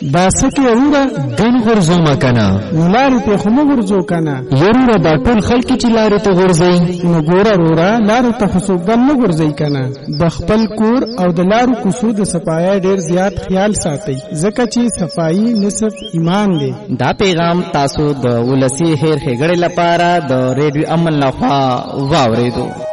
دا سکه وروره ګن غرزو مکنه لارې ته خو مو ورځو کنه یروره دا ټول خلک چې لارې ته غورځي نو ګوره وروره لارې ته خو څوک ګن نه غورځي کنه د خپل کور او د لارو کوڅو د صفایي ډیر زیات خیال ساتي ځکه چې صفایي نصف ایمان دی. دا پیغام تاسو د ولسی هیر هګړې لپاره د ریډیو امن لخوا واوریدو.